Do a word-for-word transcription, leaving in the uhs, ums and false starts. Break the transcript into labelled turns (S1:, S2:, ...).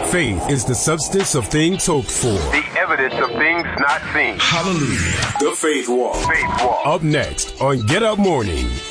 S1: Faith is the substance of things hoped for.
S2: The evidence of things not seen.
S1: Hallelujah. The Faith Walk.
S2: Faith Walk.
S1: Up next on Get Up Mornings.